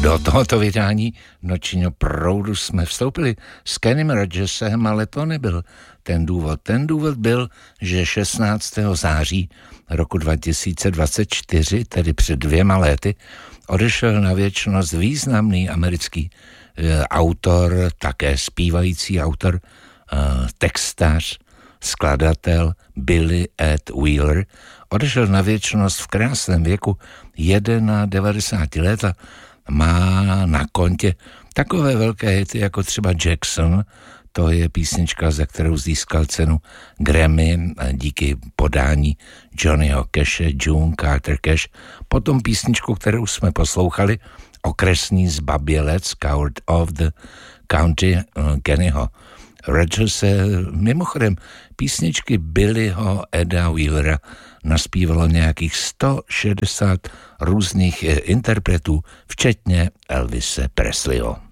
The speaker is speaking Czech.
Do tohoto vydání Nočního proudu jsme vstoupili s Kenym Rogersem, ale to nebyl ten důvod. Ten důvod byl, že 16. září roku 2024, tedy před 2 lety, odešel na věčnost významný americký autor, také zpívající autor, textař, skladatel Billy Ed Wheeler. Odešel na věčnost v krásném věku 91 let a má na kontě takové velké hity jako třeba Jackson, to je písnička, za kterou získal cenu Grammy díky podání Johnnyho Cashe, June Carter Cash. Potom písničku, kterou jsme poslouchali, Okresní zbabělec, Coward of the County, Kennyho Rogerse. Mimochodem, písničky Billyho Eda Wheelera naspívalo nějakých 160 různých interpretů, včetně Elvise Presleyho.